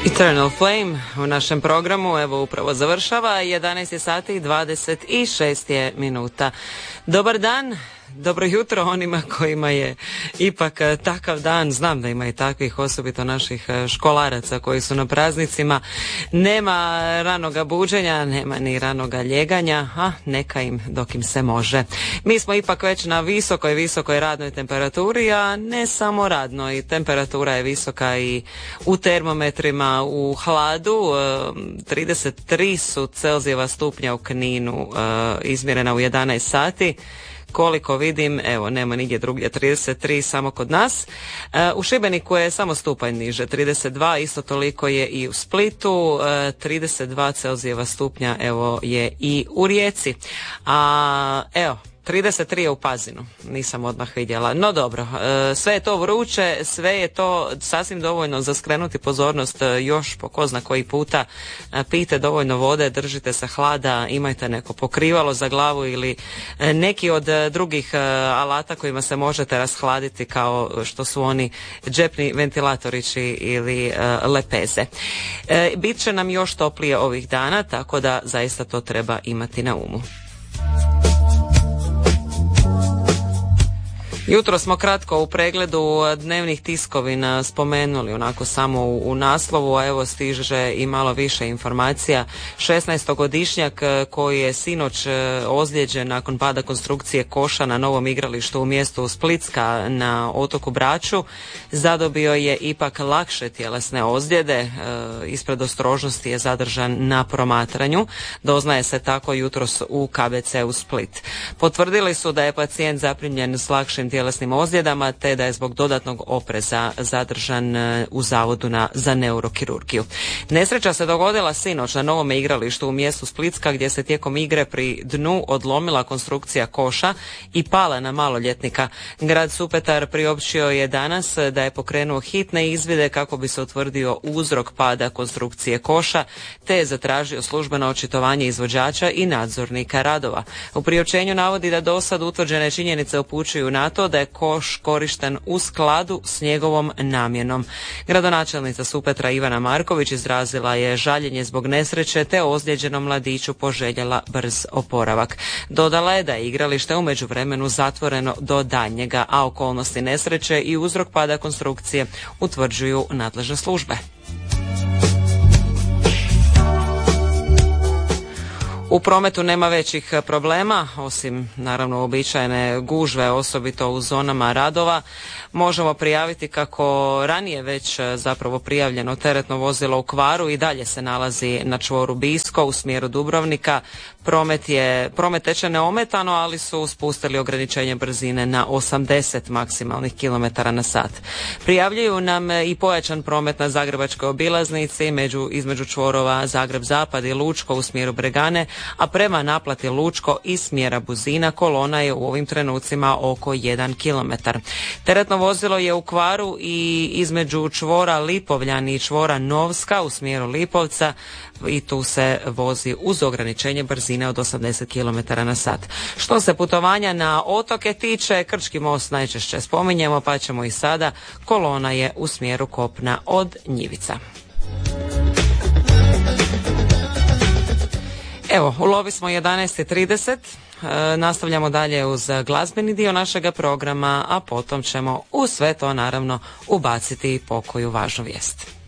Eternal Flame u našem programu evo upravo završava, 11 sati i 26 je minuta. Dobar dan, dobro jutro onima kojima je ipak takav dan, znam da ima i takvih, osobito naših školaraca koji su na praznicima. Nema ranoga buđenja, nema ni ranoga ljeganja, a neka im dok im se može. Mi smo ipak već na visokoj radnoj temperaturi, a ne samo radnoj, temperatura je visoka i u termometrima, u hladu, 33 su Celzijeva stupnja u Kninu, izmjerena u 11 sati. Koliko vidim, evo, nema nigdje drugdje 33, samo kod nas. U Šibeniku je samo stupanj niže, 32, isto toliko je i u Splitu, 32 Celzijeva stupnja, evo, je i u Rijeci. A, evo, 33 je u Pazinu, nisam odmah vidjela. No dobro, sve je to vruće, sve je to sasvim dovoljno za skrenuti pozornost još po ko zna koji puta. Pijte dovoljno vode, držite se hlada, imajte neko pokrivalo za glavu ili neki od drugih alata kojima se možete rashladiti kao što su oni džepni ventilatorići ili lepeze. Bit će nam još toplije ovih dana, tako da zaista to treba imati na umu. Jutro smo kratko u pregledu dnevnih tiskovina spomenuli onako samo u naslovu, a evo stiže i malo više informacija. 16-godišnjak koji je sinoć ozlijeđen nakon pada konstrukcije koša na novom igralištu u mjestu Splitska na otoku Braču zadobio je ipak lakše tjelesne ozljede. Ispred ostrožnosti je zadržan na promatranju. Doznaje se tako jutros u KBC-u Split. Potvrdili su da je pacijent zaprimljen s lakšim tjelesnim ozljedama te da je zbog dodatnog opreza zadržan u Zavodu za neurokirurgiju. Nesreća se dogodila sinoć na novom igralištu u mjestu Splitska gdje se tijekom igre pri dnu odlomila konstrukcija koša i pala na maloljetnika. Grad Supetar priopćio je danas da je pokrenuo hitne izvide kako bi se utvrdio uzrok pada konstrukcije koša te je zatražio službeno očitovanje izvođača i nadzornika radova. U priopćenju navodi da do sad utvrđene činjenice upućuju na to da je koš korišten u skladu s njegovom namjenom. Gradonačelnica Supetra Ivana Marković izrazila je žaljenje zbog nesreće te ozlijeđenom mladiću poželjela brz oporavak. Dodala je da je igralište u međuvremenu zatvoreno do daljnjega, a okolnosti nesreće i uzrok pada konstrukcije utvrđuju nadležne službe. U prometu nema većih problema, osim naravno uobičajene gužve, osobito u zonama radova. Možemo prijaviti kako ranije već zapravo prijavljeno teretno vozilo u kvaru i dalje se nalazi na čvoru Bisko u smjeru Dubrovnika. Promet teče neometano, ali su spustili ograničenje brzine na 80 maksimalnih kilometara na sat. Prijavljuju nam i pojačan promet na Zagrebačkoj obilaznici između čvorova Zagreb Zapad i Lučko u smjeru Bregane, a prema naplati Lučko iz smjera Buzina kolona je u ovim trenucima oko 1 km. Teretno vozilo je u kvaru i između čvora Lipovljan i čvora Novska u smjeru Lipovca i tu se vozi uz ograničenje brzine od 80 km na sat. Što se putovanja na otoke tiče, Krčki most najčešće spominjemo, pa ćemo i sada. Kolona je u smjeru kopna od Njivica. Evo, u lovi smo 11:30, nastavljamo dalje uz glazbeni dio našega programa, a potom ćemo u sve to naravno ubaciti pokoju važnu vijest.